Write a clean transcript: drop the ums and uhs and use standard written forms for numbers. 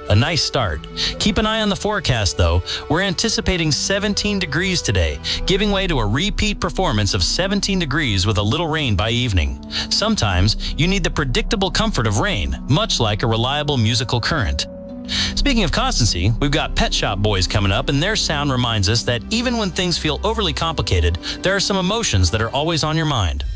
A nice start. Keep an eye on the forecast, though. We're anticipating 17 degrees today, giving way to a repeat performance of 17 degrees with a little rain by evening. Sometimes you need the predictable comfort of rain, much like a reliable musical current. Speaking of constancy, we've got Pet Shop Boys coming up, and their sound reminds us that even when things feel overly complicated, there are some emotions that are always on your mind.